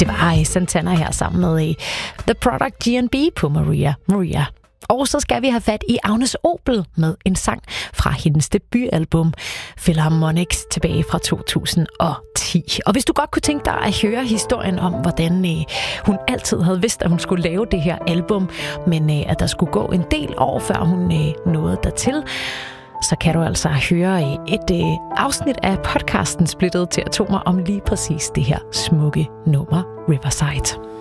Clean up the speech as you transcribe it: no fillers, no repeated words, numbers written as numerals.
Det var Santana her sammen med The Product GNB på Maria. Og så skal vi have fat i Agnes Obel med en sang fra hendes debutalbum Philharmonics tilbage fra 2010. Og hvis du godt kunne tænke dig at høre historien om, hvordan hun altid havde vidst, at hun skulle lave det her album, men at der skulle gå en del år, før hun nåede dertil, så kan du altså høre et afsnit af podcasten Splittet til atomer om lige præcis det her smukke nummer Riverside.